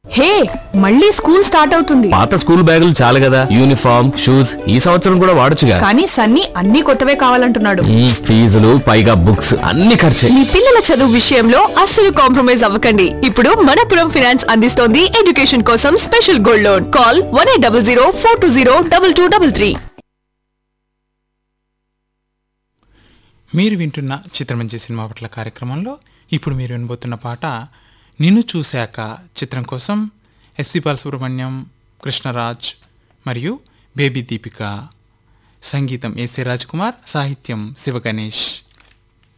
హే, మళ్ళీ school start అవుతుంది. పాత స్కూల్ బ్యాగులు చాలు కదా, యూనిఫామ్ షూస్ ఈ సంవత్సరం కూడా వాడొచ్చుగా. కానీ సన్నీ అన్ని కొత్తవే కావాలంటున్నాడు. ఫీజులు పైగా బుక్స్ అన్ని ఖర్చే. మీ పిల్లల చదువు విషయంలో అస్సలు కాంప్రమైజ్ అవ్వకండి. ఇప్పుడు మనపురం ఫైనాన్స్ అందిస్తోంది ఎడ్యుకేషన్ కోసం స్పెషల్ గోల్డ్ లోన్. కాల్ 1800 420 2233. మీరు వింటున్న చిత్రమంచి సినిమా పట్ల కార్యక్రమంలో ఇప్పుడు మీరు వినబోతున్న పాట నిన్ను చూశాక చిత్రం కోసం ఎస్పి బాలసుబ్రహ్మణ్యం, కృష్ణరాజ్ మరియు బేబీ దీపిక. సంగీతం ఎస్ఏ రాజ్ కుమార్, సాహిత్యం శివగణేష్.